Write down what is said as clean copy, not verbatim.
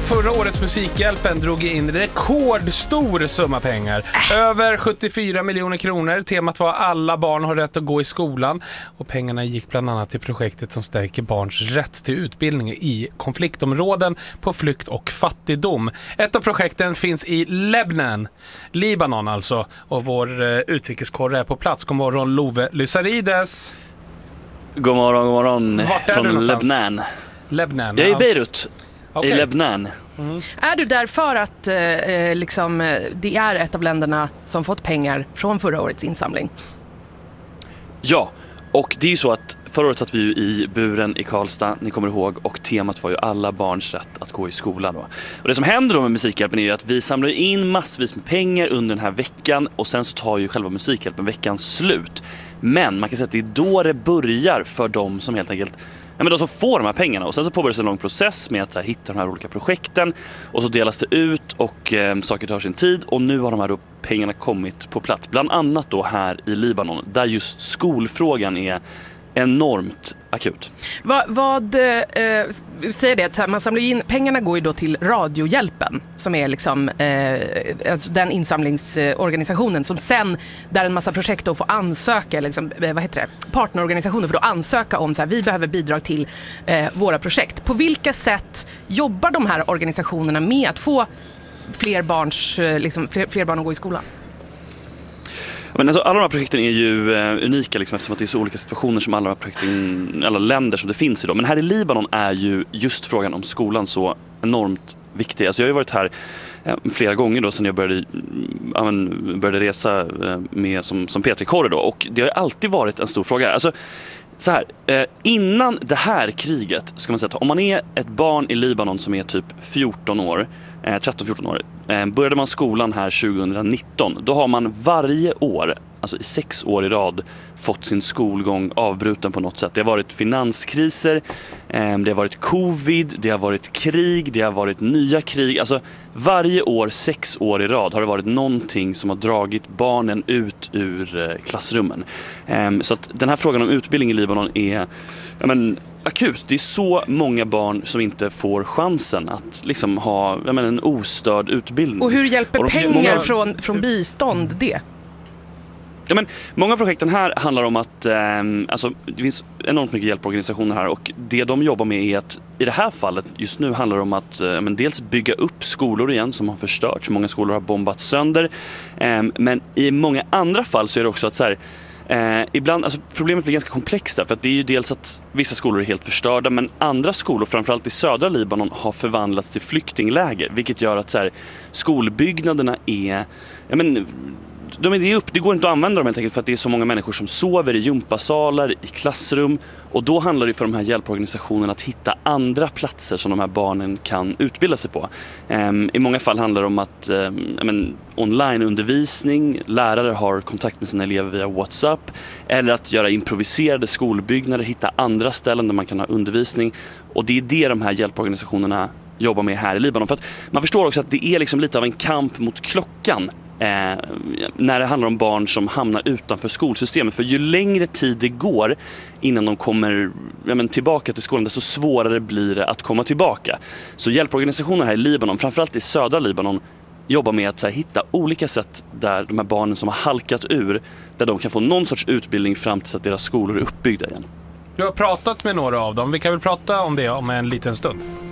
Förra årets Musikhjälpen drog in rekordstor summa pengar. Över 74 miljoner kronor. Temat var alla barn har rätt att gå i skolan. Och pengarna gick bland annat till projektet som stärker barns rätt till utbildning i konfliktområden på flykt och fattigdom. Ett av projekten finns i Lebanon. Libanon alltså. Och vår utrikeskorre är på plats. God morgon Love Lysarides. God morgon. Vart är från du någonstans? Lebanon. Jag är i Beirut. Okay. I Lebanon. Är du där för att det är ett av länderna som fått pengar från förra årets insamling? Ja, och det är ju så att förra året satt vi ju i buren i Karlstad, ni kommer ihåg, och temat var ju alla barns rätt att gå i skolan då. Och det som händer då med Musikhjälpen är ju att vi samlar in massvis med pengar under den här veckan och sen så tar ju själva Musikhjälpen veckans slut. Men man kan säga att det är då det börjar för dem som helt enkelt de som får de här pengarna, och sen så påbörjas en lång process med att hitta de här olika projekten och så delas det ut och saker tar sin tid, och nu har de här då pengarna kommit på plats, bland annat då här i Libanon där just skolfrågan är enormt akut. Vad säger det att man samlar in, pengarna går ju då till Radiohjälpen som är liksom alltså den insamlingsorganisationen som sen där en massa projekt då får ansöka, liksom, partnerorganisationer får då ansöka om så här, vi behöver bidrag till våra projekt. På vilka sätt jobbar de här organisationerna med att få fler barn att gå i skolan? Men alltså, alla de här projekten är ju unika liksom, eftersom att det är så olika situationer som alla länder som det finns idag. Men här i Libanon är ju just frågan om skolan så enormt viktig. Alltså, jag har ju varit här flera gånger då sedan jag började resa med som Petri Korre då, och det har alltid varit en stor fråga. Alltså, så här, innan det här kriget ska man säga att om man är ett barn i Libanon som är typ 13-14 år, började man skolan här 2019, då har man varje år, alltså i 6 år i rad, fått sin skolgång avbruten på något sätt. Det har varit finanskriser, det har varit covid, det har varit krig, det har varit nya krig. Alltså varje år, 6 år i rad, har det varit någonting som har dragit barnen ut ur klassrummen. Så att den här frågan om utbildning i Libanon är akut. Det är så många barn som inte får chansen att liksom ha en ostörd utbildning. Och hur hjälper pengar från bistånd det? Ja, men många av projekten här handlar om att det finns enormt mycket hjälporganisationer här, och det de jobbar med är att i det här fallet just nu handlar det om att dels bygga upp skolor igen som har förstörts. Många skolor har bombats sönder, men i många andra fall så är det också att så här, ibland, alltså problemet blir ganska komplext där, för att det är ju dels att vissa skolor är helt förstörda, men andra skolor, framförallt i södra Libanon, har förvandlats till flyktingläger, vilket gör att så här, skolbyggnaderna är det går inte att använda dem helt enkelt för att det är så många människor som sover i gympasalar, i klassrum, och då handlar det för de här hjälporganisationerna att hitta andra platser som de här barnen kan utbilda sig på. I många fall handlar det om att onlineundervisning, lärare har kontakt med sina elever via WhatsApp, eller att göra improviserade skolbyggnader, hitta andra ställen där man kan ha undervisning, och det är det de här hjälporganisationerna jobbar med här i Libanon. För att man förstår också att det är liksom lite av en kamp mot klockan när det handlar om barn som hamnar utanför skolsystemet. För ju längre tid det går innan de kommer tillbaka till skolan, desto svårare blir det att komma tillbaka. Så hjälporganisationer här i Libanon, framförallt i södra Libanon, jobbar med att hitta olika sätt där de här barnen som har halkat ur, där de kan få någon sorts utbildning fram tills att deras skolor är uppbyggda igen. Du har pratat med några av dem. Vi kan väl prata om det om en liten stund.